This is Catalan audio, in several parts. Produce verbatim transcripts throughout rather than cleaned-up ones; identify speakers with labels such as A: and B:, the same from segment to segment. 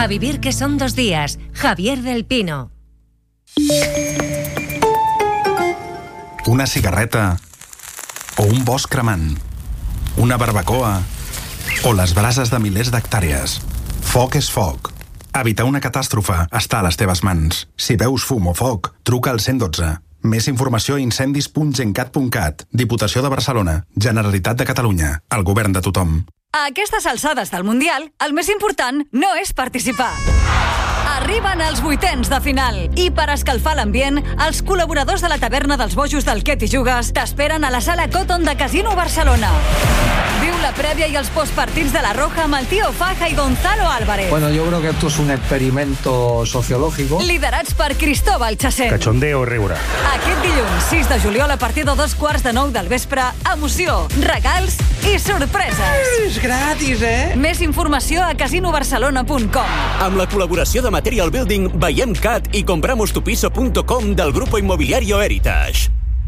A: A vivir que son dos días. Javier del Pino.
B: Una cigarreta o un bosc cremant, una barbacoa o les brases de milers d'hectàrees. Foc és foc. Evitar una catàstrofe està a les teves mans. Si veus fum o foc, truca al cent dotze. Més informació a incendis punt gencat punt cat. Diputació de Barcelona. Generalitat de Catalunya. El govern de tothom.
C: A aquestes alçades del Mundial, el més important no és participar. Arriben els vuitens de final i per escalfar l'ambient, els col·laboradors de la taverna dels bojos del Què t'hi jugues t'esperen a la sala Cotton de Casino Barcelona. Viu la prèvia i els postpartits de la Roja amb el Tío Faja i Gonzalo Álvarez.
D: Bueno, yo creo que esto es un experimento sociológico.
C: Liderats per Cristóbal Chacén.
E: Cachondeo riure.
C: Aquest dilluns, sis de juliol, a partir de dos quarts de nou del vespre, emoció, regals i sorpreses.
F: És gratis, eh?
C: Més informació a casino barcelona punt com.
G: Amb la col·laboració de Material Building, Veiem Cat i compramos tu piso punto com del Grupo Inmobiliario Heritage.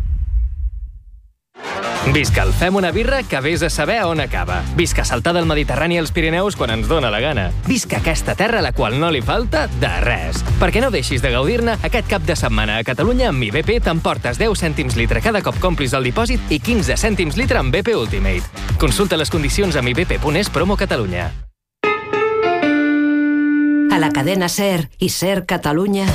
H: Visca el Fem una birra que vés a saber on acaba. Visca saltar del Mediterrani als Pirineus quan ens dóna la gana. Visca aquesta terra a la qual no li falta de res. Perquè no deixis de gaudir-ne, aquest cap de setmana a Catalunya amb Mi B P t'emportes deu cèntims litre cada cop complis el dipòsit i quinze cèntims litre amb B P Ultimate. Consulta les condicions a mi b p punt es promo Catalunya.
A: A la cadena SER i SER Catalunya.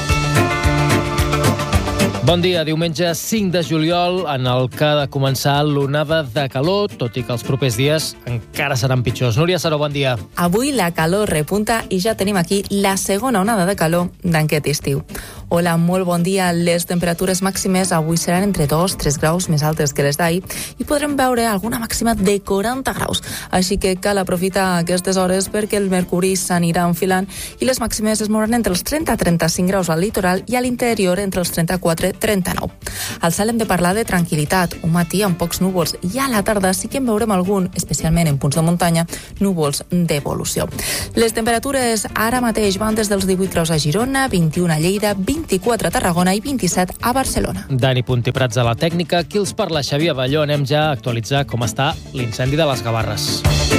I: Bon dia, diumenge cinc de juliol, en el que ha de començar l'onada de calor, tot i que els propers dies encara seran pitjors. Núria Saró, bon dia.
J: Avui la calor repunta i ja tenim aquí la segona onada de calor d'aquest estiu. Hola, molt bon dia. Les temperatures màximes avui seran entre dos i tres graus més altes que les d'ahir i podrem veure alguna màxima de quaranta graus. Així que cal aprofitar aquestes hores perquè el mercuri s'anirà enfilant i les màximes es mouran entre els trenta a trenta-cinc graus al litoral i a l'interior entre els trenta-quatre i trenta-nou. Al cel hem de parlar de tranquil·litat, un matí amb pocs núvols i a la tarda sí que en veurem algun, especialment en punts de muntanya, núvols d'evolució. Les temperatures ara mateix van des dels divuit graus a Girona, vint-i-un a Lleida, vint-i-quatre a Tarragona i vint-i-set a Barcelona.
I: Dani Puntiprats a la tècnica, qui els parla, Xavier Balló. Anem ja a actualitzar com està l'incendi de les Gavarres.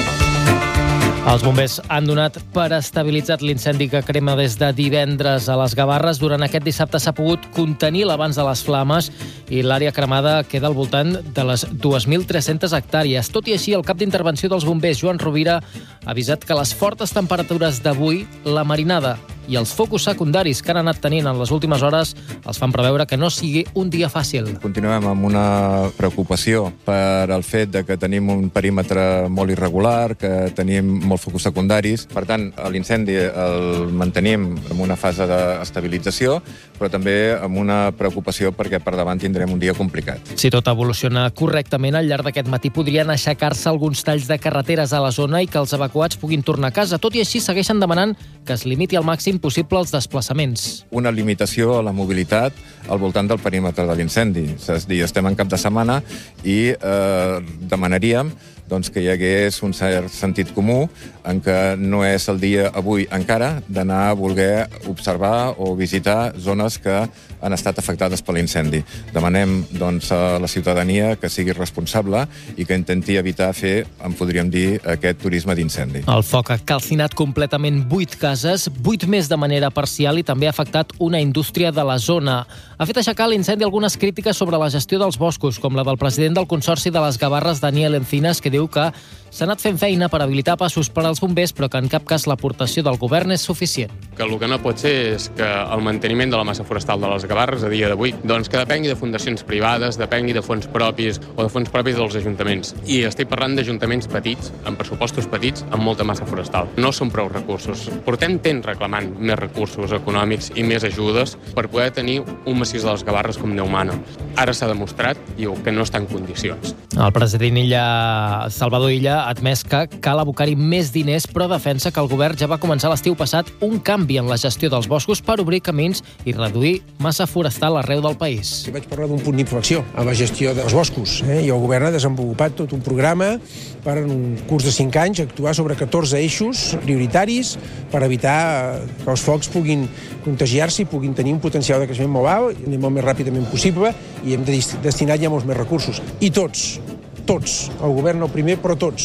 I: Els bombers han donat per estabilitzat l'incendi que crema des de divendres a les Gavarres. Durant aquest dissabte s'ha pogut contenir l'abans de les flames i l'àrea cremada queda al voltant de les dos mil tres-centes hectàrees. Tot i així, el cap d'intervenció dels bombers, Joan Rovira, ha avisat que les fortes temperatures d'avui, la marinada i els focus secundaris que han anat tenint en les últimes hores els fan preveure que no sigui un dia fàcil.
K: Continuem amb una preocupació per el fet de que tenim un perímetre molt irregular, que tenim molts focus secundaris. Per tant, l'incendi el mantenim en una fase d'estabilització, però també amb una preocupació perquè per davant tindrem un dia complicat.
I: Si tot evoluciona correctament, al llarg d'aquest matí podrien aixecar-se alguns talls de carreteres a la zona i que els evacuats puguin tornar a casa. Tot i així, segueixen demanant que es limiti al màxim possible els desplaçaments.
K: Una limitació a la mobilitat al voltant del perímetre de l'incendi. És a dir, estem en cap de setmana i eh, demanaríem doncs, que hi hagués un cert sentit comú en què no és el dia avui encara d'anar a voler observar o visitar zones que han estat afectades per l'incendi. Demanem doncs, a la ciutadania que sigui responsable i que intenti evitar fer, en podríem dir, aquest turisme d'incendi.
I: El foc ha calcinat completament vuit cases, vuit més de manera parcial i també ha afectat una indústria de la zona. Ha fet aixecar l'incendi algunes crítiques sobre la gestió dels boscos, com la del president del Consorci de les Gavarres, Daniel Encinas, que diu que s'ha anat fent feina per habilitar passos per als bombers, però que en cap cas l'aportació del govern és suficient.
L: Que el que no pot ser és que el manteniment de la massa forestal de les Gavarres a dia d'avui doncs que depengui de fundacions privades, depengui de fons propis o de fons propis dels ajuntaments. I estic parlant d'ajuntaments petits, amb pressupostos petits, amb molta massa forestal. No són prou recursos. Portem temps reclamant més recursos econòmics i més ajudes per poder tenir un massís de les Gavarres com Déu mana. Ara s'ha demostrat, diu, que no està en condicions.
I: El president Illa, Salvador Illa, ha admès que cal abocar-hi més diners, però defensa que el govern ja va començar l'estiu passat un canvi en la gestió dels boscos per obrir camins i reduir massa forestal arreu del país.
M: Vaig parlar d'un punt d'inflexió en la gestió dels boscos, eh? i el govern ha desenvolupat tot un programa per, en un curs de cinc anys, actuar sobre catorze eixos prioritaris per evitar que els focs puguin contagiar-se i puguin tenir un potencial de creixement molt alt, anem el més ràpidament possible, i hem de destinar ja molts més recursos. I tots, tots, el govern no primer, però tots,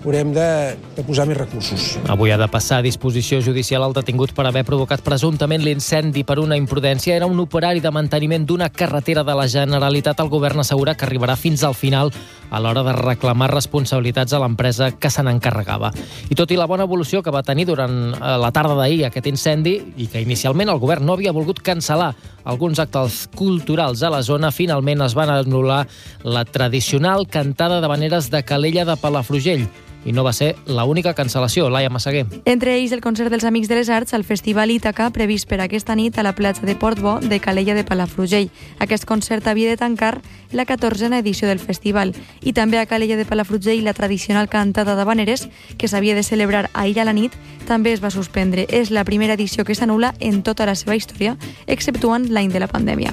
M: haurem de, de posar més recursos.
I: Avui ha de passar a disposició judicial el detingut per haver provocat presumptament l'incendi per una imprudència. Era un operari de manteniment d'una carretera de la Generalitat. El govern assegura que arribarà fins al final a l'hora de reclamar responsabilitats a l'empresa que se n'encarregava. I tot i la bona evolució que va tenir durant la tarda d'ahir aquest incendi i que inicialment el govern no havia volgut cancel·lar alguns actes culturals a la zona, finalment es van anul·lar la tradicional cantada d'havaneres de Calella de Palafrugell. I no va ser l'única cancel·lació, Laia Massaguer.
E: Entre ells el concert dels Amics de les Arts al Festival Ítaca, previst per aquesta nit a la platja de Portbó de Calella de Palafrugell. Aquest concert havia de tancar la catorzena edició del festival. I també a Calella de Palafrugell la tradicional cantada d'havaneres, que s'havia de celebrar ahir a la nit, també es va suspendre. És la primera edició que s'anul·la en tota la seva història, exceptuant l'any de la pandèmia.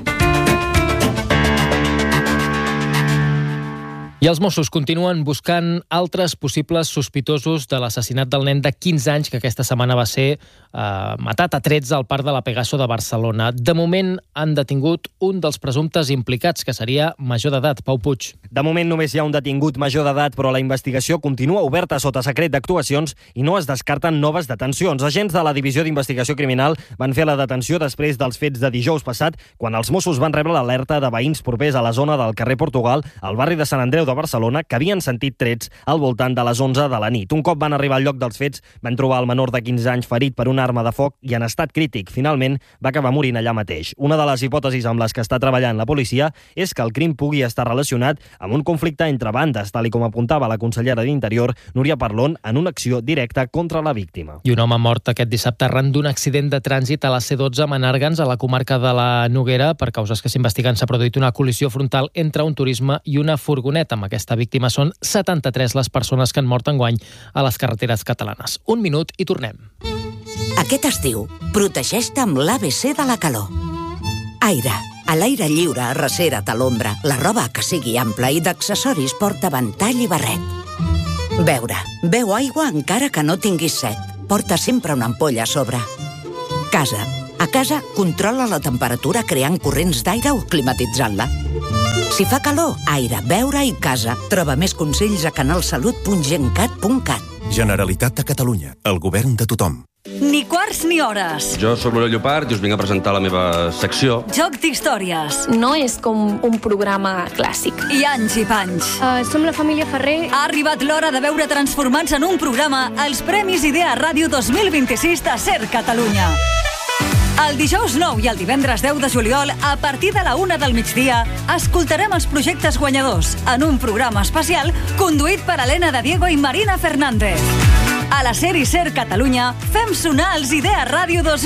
I: I els Mossos continuen buscant altres possibles sospitosos de l'assassinat del nen de quinze anys que aquesta setmana va ser eh, matat a trets al Parc de la Pegaso de Barcelona. De moment han detingut un dels presumptes implicats, que seria major d'edat, Pau Puig.
F: De moment només hi ha un detingut major d'edat, però la investigació continua oberta sota secret d'actuacions i no es descarten noves detencions. Agents de la Divisió d'Investigació Criminal van fer la detenció després dels fets de dijous passat, quan els Mossos van rebre l'alerta de veïns propers a la zona del carrer Portugal, al barri de Sant Andreu de Barcelona, que havien sentit trets al voltant de les onze de la nit. Un cop van arribar al lloc dels fets, van trobar el menor de quinze anys ferit per una arma de foc i en estat crític. Finalment, va acabar morint allà mateix. Una de les hipòtesis amb les que està treballant la policia és que el crim pugui estar relacionat amb un conflicte entre bandes, tal i com apuntava la consellera d'Interior, Núria Parlon, en una acció directa contra la víctima.
I: I un home mort aquest dissabte arran d'un accident de trànsit a la C dotze a Menàrguens, a la comarca de la Noguera. Per causes que s'investiguen, s'ha produït una col·lisió frontal entre un turisme i una furgoneta. Amb aquesta víctima són setanta-tres les persones que han mort enguany a les carreteres catalanes. Un minut i tornem.
N: Aquest estiu, protegeix-te amb l'A B C de la calor. Aire. A l'aire lliure, arrecera't a l'ombra. La roba que sigui ampla i d'accessoris porta ventall i barret. Beure. Beu aigua encara que no tinguis set. Porta sempre una ampolla a sobre. Casa. A casa, controla la temperatura creant corrents d'aire o climatitzant-la. Si fa calor, aire, beure i casa. Troba més consells a canalsalut punt gencat punt cat.
O: Generalitat de Catalunya, el govern de tothom.
C: Ni quarts ni hores.
P: Jo sóc l'Oriol Llopart i us vinc a presentar la meva secció.
C: Joc d'històries.
Q: No és com un programa clàssic.
C: I anys i panys.
Q: Uh, som la família Ferrer.
C: Ha arribat l'hora de veure transformats en un programa els Premis Idea Ràdio dos mil vint-i-sis de Ser Catalunya. El dijous nou i el divendres deu de juliol, a partir de la una del migdia, escoltarem els projectes guanyadors en un programa especial conduït per Helena de Diego i Marina Fernández. A la SER i Ser Catalunya fem sonar els Idea Ràdio dos mil vint-i-sis.